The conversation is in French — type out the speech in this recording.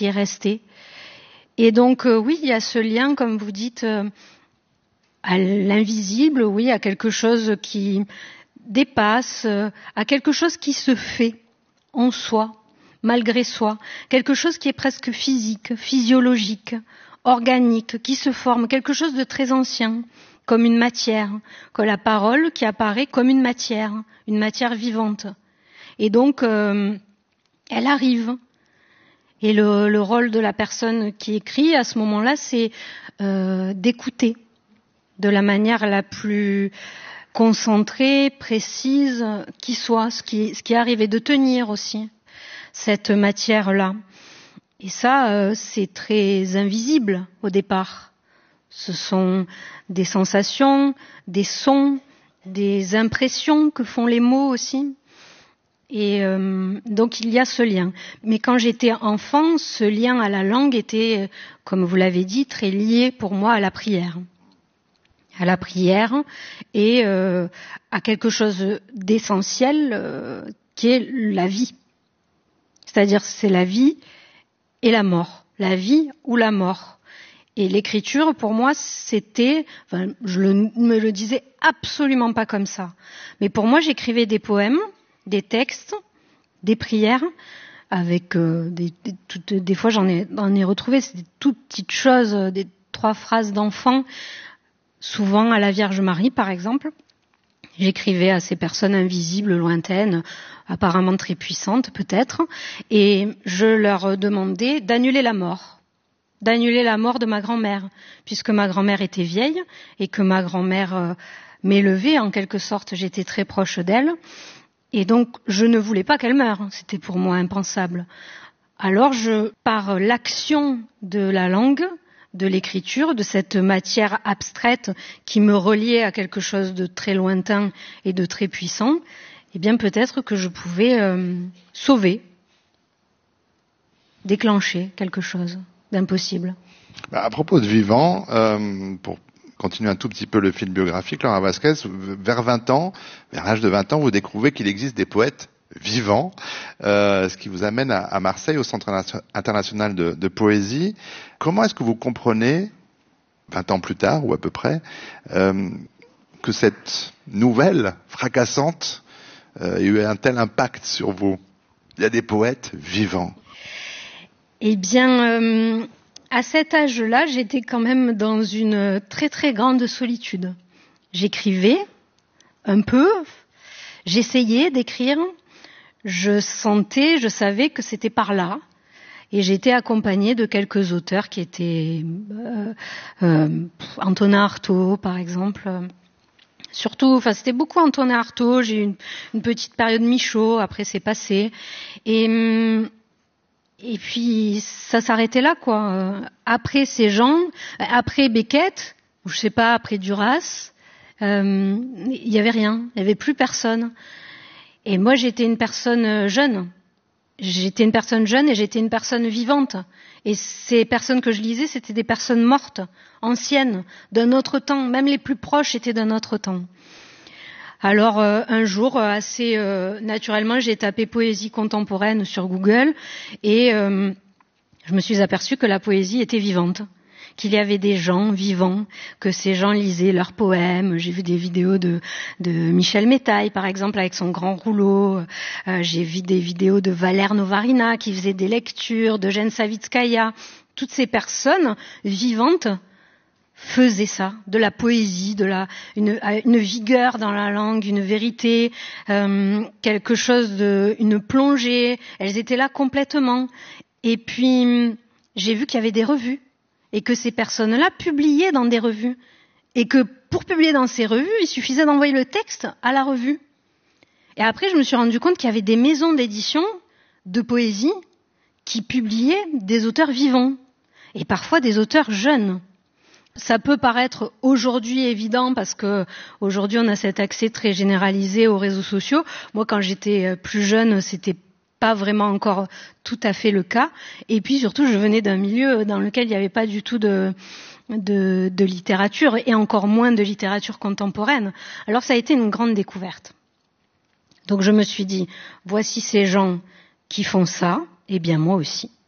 qui est resté. Et donc, oui, il y a ce lien, comme vous dites, à l'invisible, oui, à quelque chose qui dépasse, à quelque chose qui se fait en soi, malgré soi, quelque chose qui est presque physique, physiologique, organique, qui se forme, quelque chose de très ancien, comme une matière, que la parole qui apparaît comme une matière vivante. Et donc, elle arrive. Et le rôle de la personne qui écrit à ce moment-là, c'est d'écouter de la manière la plus concentrée, précise, qui soit, ce qui arrive, et de tenir aussi cette matière-là. Et ça, c'est très invisible au départ. Ce sont des sensations, des sons, des impressions que font les mots aussi. Et donc il y a ce lien. Mais quand j'étais enfant, ce lien à la langue était, comme vous l'avez dit, très lié pour moi à la prière. À la prière et à quelque chose d'essentiel qui est la vie. C'est-à-dire c'est la vie et la mort. La vie ou la mort. Et l'écriture, pour moi, c'était... Enfin, je ne me le disais absolument pas comme ça. Mais pour moi, j'écrivais des poèmes, des textes, des prières, avec des fois j'en ai retrouvé, c'est des toutes petites choses, des 3 phrases d'enfants, souvent à la Vierge Marie par exemple. J'écrivais à ces personnes invisibles, lointaines, apparemment très puissantes peut-être, et je leur demandais d'annuler la mort de ma grand-mère, puisque ma grand-mère était vieille et que ma grand-mère m'élevait en quelque sorte, j'étais très proche d'elle. Et donc, je ne voulais pas qu'elle meure. C'était pour moi impensable. Alors, par l'action de la langue, de l'écriture, de cette matière abstraite qui me reliait à quelque chose de très lointain et de très puissant, eh bien, peut-être que je pouvais sauver, déclencher quelque chose d'impossible. À propos de vivant, pour continuer un tout petit peu le fil biographique, Laura Vasquez, vers l'âge de 20 ans, vous découvrez qu'il existe des poètes vivants, ce qui vous amène à Marseille, au Centre international de poésie. Comment est-ce que vous comprenez, 20 ans plus tard, ou à peu près, que cette nouvelle fracassante ait eu un tel impact sur vous? Il y a des poètes vivants. Eh bien... à cet âge-là, j'étais quand même dans une très très grande solitude. J'écrivais un peu, j'essayais d'écrire, je savais que c'était par là, et j'étais accompagnée de quelques auteurs qui étaient Antonin Artaud, par exemple. Surtout, c'était beaucoup Antonin Artaud. J'ai eu une petite période Michaud, après c'est passé, et puis ça s'arrêtait là, quoi. Après ces gens, après Beckett, ou je sais pas, après Duras, il y avait rien, il y avait plus personne. Et moi, j'étais une personne jeune. J'étais une personne jeune et j'étais une personne vivante. Et ces personnes que je lisais, c'était des personnes mortes, anciennes, d'un autre temps. Même les plus proches étaient d'un autre temps. Alors un jour, assez naturellement, j'ai tapé poésie contemporaine sur Google et je me suis aperçue que la poésie était vivante, qu'il y avait des gens vivants, que ces gens lisaient leurs poèmes. J'ai vu des vidéos de Michel Métaille, par exemple, avec son grand rouleau. J'ai vu des vidéos de Valère Novarina qui faisait des lectures, d'Eugène Savitskaya. Toutes ces personnes vivantes faisaient ça, de la poésie, une vigueur dans la langue, une vérité, quelque chose une plongée. Elles étaient là complètement. Et puis, j'ai vu qu'il y avait des revues et que ces personnes-là publiaient dans des revues. Et que pour publier dans ces revues, il suffisait d'envoyer le texte à la revue. Et après, je me suis rendu compte qu'il y avait des maisons d'édition de poésie qui publiaient des auteurs vivants. Et parfois des auteurs jeunes. Ça peut paraître aujourd'hui évident parce que aujourd'hui on a cet accès très généralisé aux réseaux sociaux. Moi, quand j'étais plus jeune, c'était pas vraiment encore tout à fait le cas. Et puis surtout, je venais d'un milieu dans lequel il n'y avait pas du tout de littérature et encore moins de littérature contemporaine. Alors ça a été une grande découverte. Donc je me suis dit, voici ces gens qui font ça, et bien moi aussi.